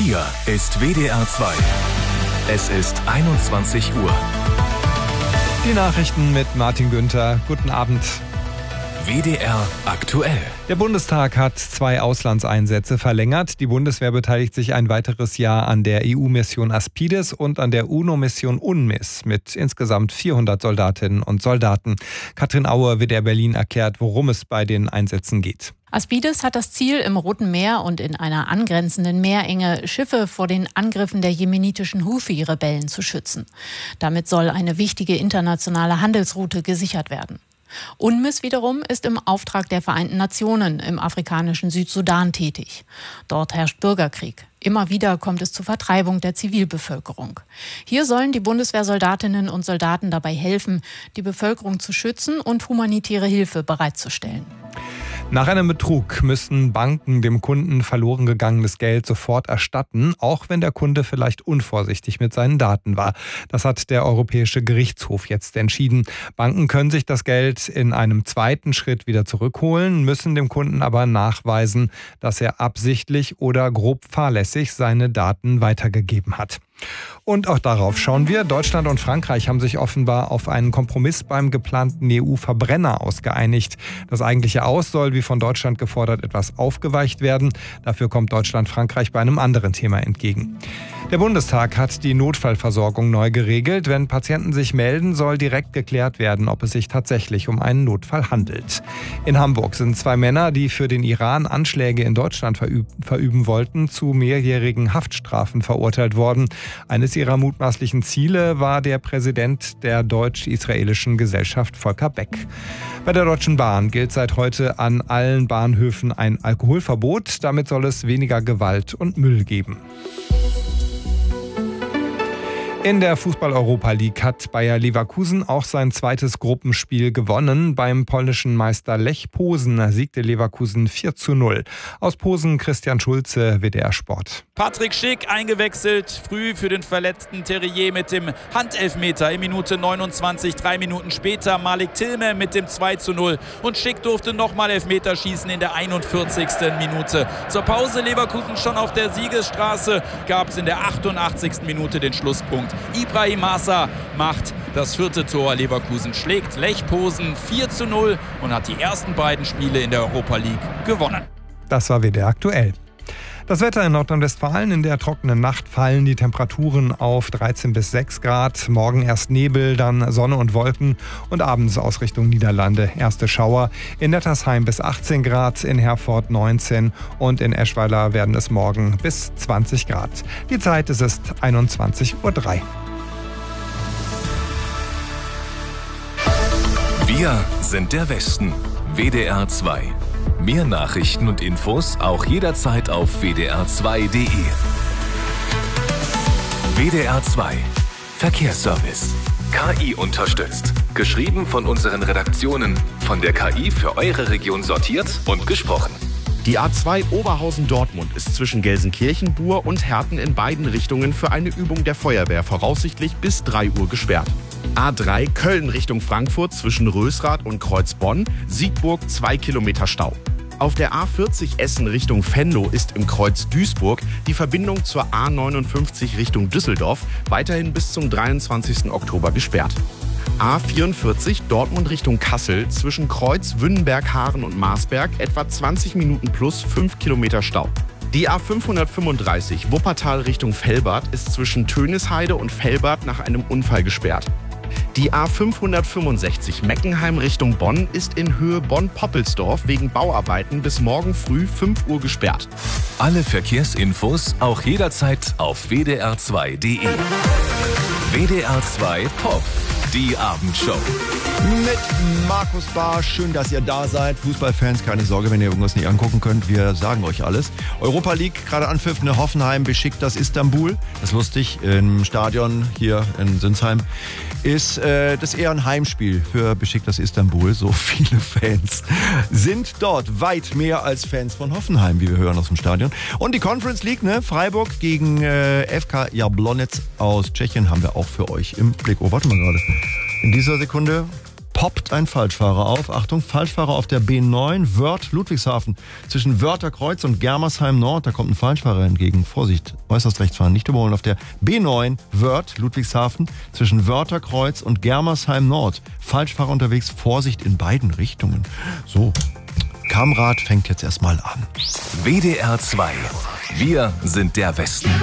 Hier ist WDR 2. Es ist 21 Uhr. Die Nachrichten mit Martin Günther. Guten Abend. WDR aktuell. Der Bundestag hat 2 Auslandseinsätze verlängert. Die Bundeswehr beteiligt sich ein weiteres Jahr an der EU-Mission Aspides und an der UNO-Mission UNMISS mit insgesamt 400 Soldatinnen und Soldaten. Katrin Auer, WDR Berlin, erklärt, worum es bei den Einsätzen geht. Aspides hat das Ziel, im Roten Meer und in einer angrenzenden Meerenge Schiffe vor den Angriffen der jemenitischen Houthi-Rebellen zu schützen. Damit soll eine wichtige internationale Handelsroute gesichert werden. UNMISS wiederum ist im Auftrag der Vereinten Nationen im afrikanischen Südsudan tätig. Dort herrscht Bürgerkrieg. Immer wieder kommt es zur Vertreibung der Zivilbevölkerung. Hier sollen die Bundeswehrsoldatinnen und Soldaten dabei helfen, die Bevölkerung zu schützen und humanitäre Hilfe bereitzustellen. Nach einem Betrug müssen Banken dem Kunden verloren gegangenes Geld sofort erstatten, auch wenn der Kunde vielleicht unvorsichtig mit seinen Daten war. Das hat der Europäische Gerichtshof jetzt entschieden. Banken können sich das Geld in einem zweiten Schritt wieder zurückholen, müssen dem Kunden aber nachweisen, dass er absichtlich oder grob fahrlässig seine Daten weitergegeben hat. Und auch darauf schauen wir. Deutschland und Frankreich haben sich offenbar auf einen Kompromiss beim geplanten EU-Verbrenner ausgeeinigt. Das eigentliche Aus soll, wie von Deutschland gefordert, etwas aufgeweicht werden. Dafür kommt Deutschland Frankreich bei einem anderen Thema entgegen. Der Bundestag hat die Notfallversorgung neu geregelt. Wenn Patienten sich melden, soll direkt geklärt werden, ob es sich tatsächlich um einen Notfall handelt. In Hamburg sind 2 Männer, die für den Iran Anschläge in Deutschland verüben wollten, zu mehrjährigen Haftstrafen verurteilt worden. Eines ihrer mutmaßlichen Ziele war der Präsident der deutsch-israelischen Gesellschaft Volker Beck. Bei der Deutschen Bahn gilt seit heute an allen Bahnhöfen ein Alkoholverbot. Damit soll es weniger Gewalt und Müll geben. In der Fußball-Europa League hat Bayer Leverkusen auch sein zweites Gruppenspiel gewonnen. Beim polnischen Meister Lech Posen siegte Leverkusen 4:0. Aus Posen Christian Schulze, WDR Sport. Patrick Schick eingewechselt, früh für den verletzten Terrier mit dem Handelfmeter in Minute 29. 3 Minuten später Malik Tilme mit dem 2:0. Und Schick durfte nochmal Elfmeter schießen in der 41. Minute. Zur Pause Leverkusen schon auf der Siegesstraße, gab es in der 88. Minute den Schlusspunkt. Ibrahim Asa macht das 4. Tor. Leverkusen schlägt Lech Posen 4:0 und hat die ersten beiden Spiele in der Europa League gewonnen. Das war WDR aktuell. Das Wetter in Nordrhein-Westfalen: In der trockenen Nacht fallen die Temperaturen auf 13 bis 6 Grad. Morgen erst Nebel, dann Sonne und Wolken und abends aus Richtung Niederlande erste Schauer. In Nettersheim bis 18 Grad, in Herford 19 und in Eschweiler werden es morgen bis 20 Grad. Die Zeit ist 21:03 Uhr. Wir sind der Westen. WDR 2. Mehr Nachrichten und Infos auch jederzeit auf wdr2.de. WDR 2. Verkehrsservice. KI unterstützt. Geschrieben von unseren Redaktionen. Von der KI für eure Region sortiert und gesprochen. Die A2 Oberhausen-Dortmund ist zwischen Gelsenkirchen, Buhr und Herten in beiden Richtungen für eine Übung der Feuerwehr voraussichtlich bis 3 Uhr gesperrt. A3 Köln Richtung Frankfurt zwischen Rösrath und Kreuzbonn, Siegburg 2 Kilometer Stau. Auf der A40 Essen Richtung Venlo ist im Kreuz Duisburg die Verbindung zur A59 Richtung Düsseldorf weiterhin bis zum 23. Oktober gesperrt. A44 Dortmund Richtung Kassel zwischen Kreuz, Wünnenberg, Haaren und Marsberg etwa 20 Minuten plus 5 Kilometer Stau. Die A535 Wuppertal Richtung Velbert ist zwischen Tönisheide und Velbert nach einem Unfall gesperrt. Die A565 Meckenheim Richtung Bonn ist in Höhe Bonn-Poppelsdorf wegen Bauarbeiten bis morgen früh 5 Uhr gesperrt. Alle Verkehrsinfos auch jederzeit auf wdr2.de. WDR 2 Pop. Die Abendshow. Mit Markus Bahr. Schön, dass ihr da seid. Fußballfans, keine Sorge, wenn ihr irgendwas nicht angucken könnt. Wir sagen euch alles. Europa League, gerade anpfiffene Hoffenheim beschickt das Istanbul. Das ist lustig. Im Stadion hier in Sinsheim ist das eher ein Heimspiel für Besiktas Istanbul. So viele Fans sind dort. Weit mehr als Fans von Hoffenheim, wie wir hören aus dem Stadion. Und die Conference League, ne? Freiburg gegen FK Jablonec aus Tschechien haben wir auch für euch im Blick. Oh, warte mal gerade. In dieser Sekunde poppt ein Falschfahrer auf. Achtung, Falschfahrer auf der B9 Wörth-Ludwigshafen. Zwischen Wörtherkreuz und Germersheim Nord, da kommt ein Falschfahrer entgegen. Vorsicht, äußerst rechts fahren, nicht überholen. Auf der B9 Wörth-Ludwigshafen zwischen Wörtherkreuz und Germersheim Nord. Falschfahrer unterwegs, Vorsicht in beiden Richtungen. So, Kamrad fängt jetzt erstmal an. WDR 2. Wir sind der Westen.